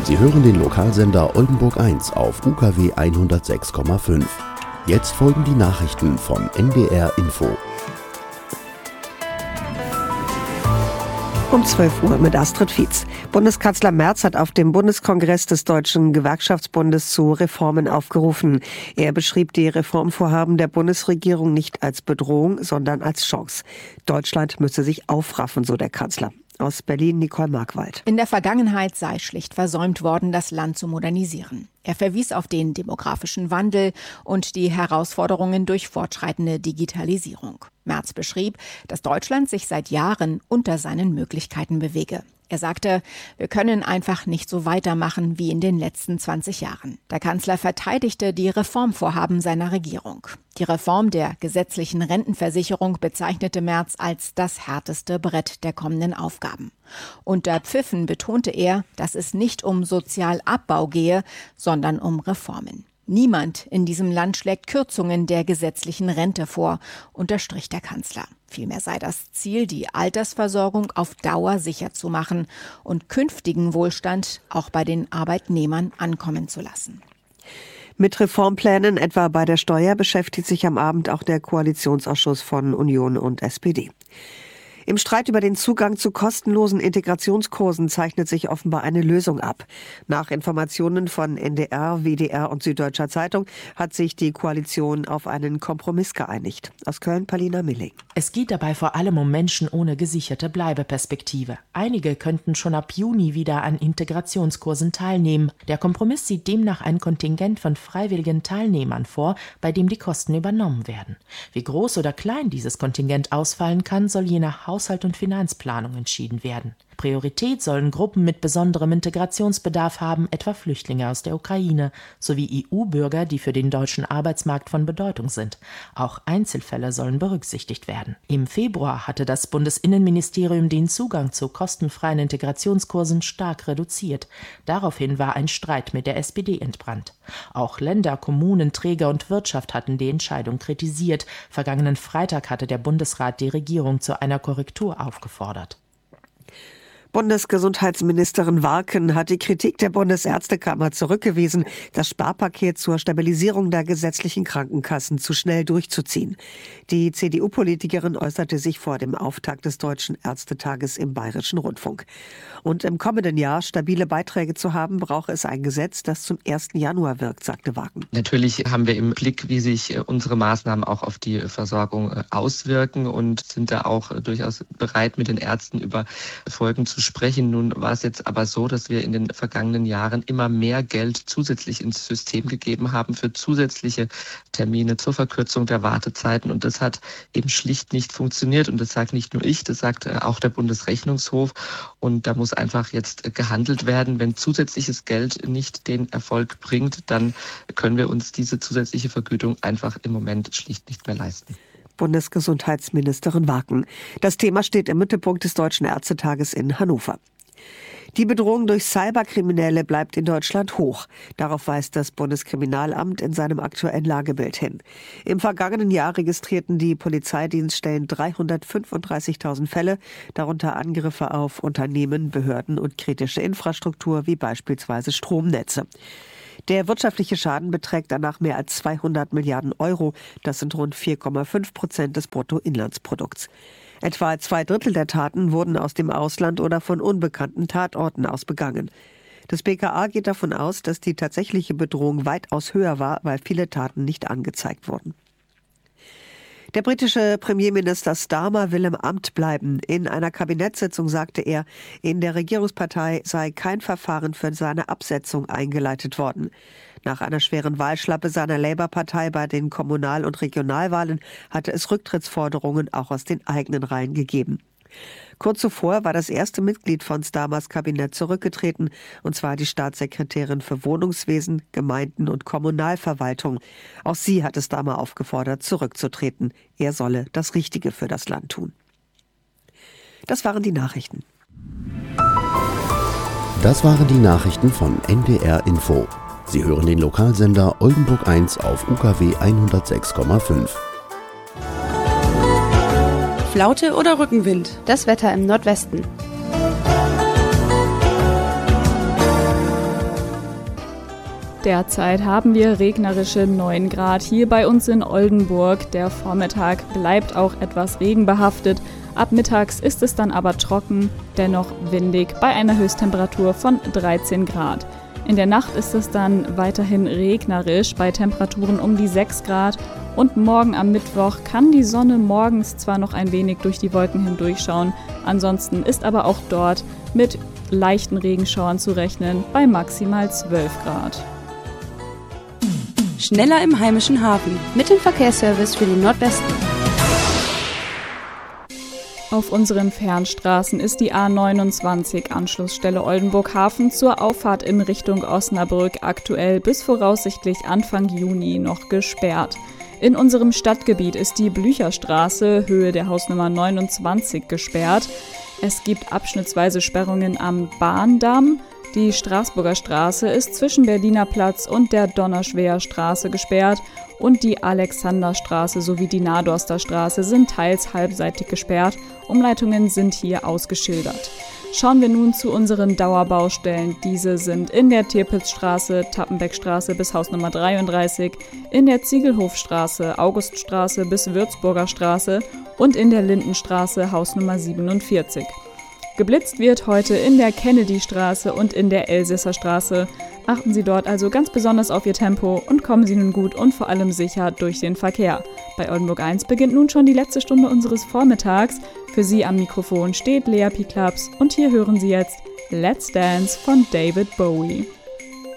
Sie hören den Lokalsender Oldenburg 1 auf UKW 106,5. Jetzt folgen die Nachrichten von NDR Info. Um 12 Uhr mit Astrid Fietz. Bundeskanzler Merz hat auf dem Bundeskongress des Deutschen Gewerkschaftsbundes zu Reformen aufgerufen. Er beschrieb die Reformvorhaben der Bundesregierung nicht als Bedrohung, sondern als Chance. Deutschland müsse sich aufraffen, so der Kanzler. Aus Berlin Nicole Markwald. In der Vergangenheit sei schlicht versäumt worden, das Land zu modernisieren. Er verwies auf den demografischen Wandel und die Herausforderungen durch fortschreitende Digitalisierung. Merz beschrieb, dass Deutschland sich seit Jahren unter seinen Möglichkeiten bewege. Er sagte, wir können einfach nicht so weitermachen wie in den letzten 20 Jahren. Der Kanzler verteidigte die Reformvorhaben seiner Regierung. Die Reform der gesetzlichen Rentenversicherung bezeichnete Merz als das härteste Brett der kommenden Aufgaben. Unter Pfiffen betonte er, dass es nicht um Sozialabbau gehe, sondern um Reformen. Niemand in diesem Land schlägt Kürzungen der gesetzlichen Rente vor, unterstrich der Kanzler. Vielmehr sei das Ziel, die Altersversorgung auf Dauer sicher zu machen und künftigen Wohlstand auch bei den Arbeitnehmern ankommen zu lassen. Mit Reformplänen, etwa bei der Steuer, beschäftigt sich am Abend auch der Koalitionsausschuss von Union und SPD. Im Streit über den Zugang zu kostenlosen Integrationskursen zeichnet sich offenbar eine Lösung ab. Nach Informationen von NDR, WDR und Süddeutscher Zeitung hat sich die Koalition auf einen Kompromiss geeinigt. Aus Köln Palina Milling. Es geht dabei vor allem um Menschen ohne gesicherte Bleibeperspektive. Einige könnten schon ab Juni wieder an Integrationskursen teilnehmen. Der Kompromiss sieht demnach ein Kontingent von freiwilligen Teilnehmern vor, bei dem die Kosten übernommen werden. Wie groß oder klein dieses Kontingent ausfallen kann, soll je nach Haushalt und Finanzplanung entschieden werden. Priorität sollen Gruppen mit besonderem Integrationsbedarf haben, etwa Flüchtlinge aus der Ukraine, sowie EU-Bürger, die für den deutschen Arbeitsmarkt von Bedeutung sind. Auch Einzelfälle sollen berücksichtigt werden. Im Februar hatte das Bundesinnenministerium den Zugang zu kostenfreien Integrationskursen stark reduziert. Daraufhin war ein Streit mit der SPD entbrannt. Auch Länder, Kommunen, Träger und Wirtschaft hatten die Entscheidung kritisiert. Vergangenen Freitag hatte der Bundesrat die Regierung zu einer Korrektur aufgefordert. Bundesgesundheitsministerin Warken hat die Kritik der Bundesärztekammer zurückgewiesen, das Sparpaket zur Stabilisierung der gesetzlichen Krankenkassen zu schnell durchzuziehen. Die CDU-Politikerin äußerte sich vor dem Auftakt des Deutschen Ärztetages im Bayerischen Rundfunk. Und im kommenden Jahr stabile Beiträge zu haben, brauche es ein Gesetz, das zum 1. Januar wirkt, sagte Warken. Natürlich haben wir im Blick, wie sich unsere Maßnahmen auch auf die Versorgung auswirken und sind da auch durchaus bereit, mit den Ärzten über Folgen zu sprechen. Nun war es jetzt aber so, dass wir in den vergangenen Jahren immer mehr Geld zusätzlich ins System gegeben haben für zusätzliche Termine zur Verkürzung der Wartezeiten. Und das hat eben schlicht nicht funktioniert. Und das sagt nicht nur ich, das sagt auch der Bundesrechnungshof. Und da muss einfach jetzt gehandelt werden. Wenn zusätzliches Geld nicht den Erfolg bringt, dann können wir uns diese zusätzliche Vergütung einfach im Moment schlicht nicht mehr leisten. Bundesgesundheitsministerin Warken. Das Thema steht im Mittelpunkt des Deutschen Ärztetages in Hannover. Die Bedrohung durch Cyberkriminelle bleibt in Deutschland hoch. Darauf weist das Bundeskriminalamt in seinem aktuellen Lagebild hin. Im vergangenen Jahr registrierten die Polizeidienststellen 335.000 Fälle, darunter Angriffe auf Unternehmen, Behörden und kritische Infrastruktur wie beispielsweise Stromnetze. Der wirtschaftliche Schaden beträgt danach mehr als 200 Milliarden Euro. Das sind rund 4,5% des Bruttoinlandsprodukts. Etwa 2/3 der Taten wurden aus dem Ausland oder von unbekannten Tatorten aus begangen. Das BKA geht davon aus, dass die tatsächliche Bedrohung weitaus höher war, weil viele Taten nicht angezeigt wurden. Der britische Premierminister Starmer will im Amt bleiben. In einer Kabinettssitzung sagte er, in der Regierungspartei sei kein Verfahren für seine Absetzung eingeleitet worden. Nach einer schweren Wahlschlappe seiner Labour-Partei bei den Kommunal- und Regionalwahlen hatte es Rücktrittsforderungen auch aus den eigenen Reihen gegeben. Kurz zuvor war das erste Mitglied von Starmers Kabinett zurückgetreten, und zwar die Staatssekretärin für Wohnungswesen, Gemeinden und Kommunalverwaltung. Auch sie hatte Starmer aufgefordert, zurückzutreten. Er solle das Richtige für das Land tun. Das waren die Nachrichten. Das waren die Nachrichten von NDR Info. Sie hören den Lokalsender Oldenburg 1 auf UKW 106,5. Flaute oder Rückenwind? Das Wetter im Nordwesten. Derzeit haben wir regnerische 9 Grad hier bei uns in Oldenburg. Der Vormittag bleibt auch etwas regenbehaftet. Ab mittags ist es dann aber trocken, dennoch windig bei einer Höchsttemperatur von 13 Grad. In der Nacht ist es dann weiterhin regnerisch bei Temperaturen um die 6 Grad. Und morgen am Mittwoch kann die Sonne morgens zwar noch ein wenig durch die Wolken hindurchschauen, ansonsten ist aber auch dort mit leichten Regenschauern zu rechnen bei maximal 12 Grad. Schneller im heimischen Hafen mit dem Verkehrsservice für den Nordwesten. Auf unseren Fernstraßen ist die A29 Anschlussstelle Oldenburg-Hafen zur Auffahrt in Richtung Osnabrück aktuell bis voraussichtlich Anfang Juni noch gesperrt. In unserem Stadtgebiet ist die Blücherstraße, Höhe der Hausnummer 29, gesperrt. Es gibt abschnittsweise Sperrungen am Bahndamm. Die Straßburger Straße ist zwischen Berliner Platz und der Donnerschwer Straße gesperrt und die Alexanderstraße sowie die Nadorster Straße sind teils halbseitig gesperrt. Umleitungen sind hier ausgeschildert. Schauen wir nun zu unseren Dauerbaustellen. Diese sind in der Tirpitzstraße, Tappenbeckstraße bis Hausnummer 33, in der Ziegelhofstraße, Auguststraße bis Würzburger Straße und in der Lindenstraße, Hausnummer 47. Geblitzt wird heute in der Kennedystraße und in der Elsässer Straße. Achten Sie dort also ganz besonders auf Ihr Tempo und kommen Sie nun gut und vor allem sicher durch den Verkehr. Bei Oldenburg 1 beginnt nun schon die letzte Stunde unseres Vormittags. Für Sie am Mikrofon steht Lea Piklaps und hier hören Sie jetzt Let's Dance von David Bowie.